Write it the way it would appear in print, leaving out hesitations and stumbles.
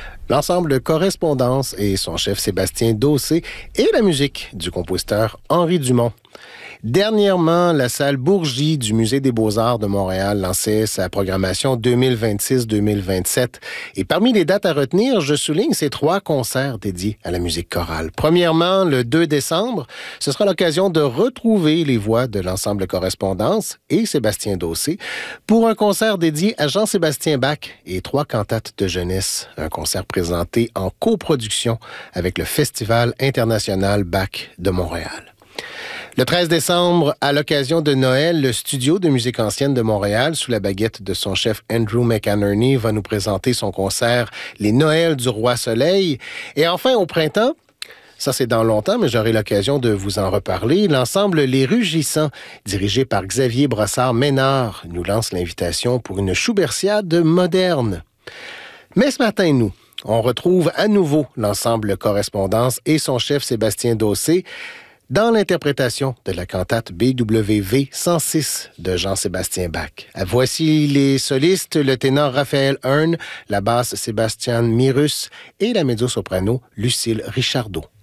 L'ensemble Correspondance et son chef Sébastien Dossé et la musique du compositeur Henri Dumont. Dernièrement, la salle Bourgie du Musée des Beaux-Arts de Montréal lançait sa programmation 2026-2027. Et parmi les dates à retenir, je souligne ces 3 concerts dédiés à la musique chorale. Premièrement, le 2 décembre, ce sera l'occasion de retrouver les voix de l'ensemble Correspondance et Sébastien Dossé pour un concert dédié à Jean-Sébastien Bach et 3 cantates de jeunesse. Un concert présenté en coproduction avec le Festival international Bach de Montréal. Le 13 décembre, à l'occasion de Noël, le Studio de musique ancienne de Montréal, sous la baguette de son chef Andrew McInerney, va nous présenter son concert « Les Noëls du Roi Soleil ». Et enfin, au printemps, ça c'est dans longtemps, mais j'aurai l'occasion de vous en reparler, l'ensemble Les Rugissants, dirigé par Xavier Brossard-Ménard, nous lance l'invitation pour une Schubertiade moderne. Mais ce matin, on retrouve à nouveau l'ensemble Correspondance et son chef Sébastien Dossé dans l'interprétation de la cantate BWV 106 de Jean-Sébastien Bach. Voici les solistes, le ténor Raphaël Hearn, la basse Sébastien Mirus et la mezzo-soprano Lucille Richardot.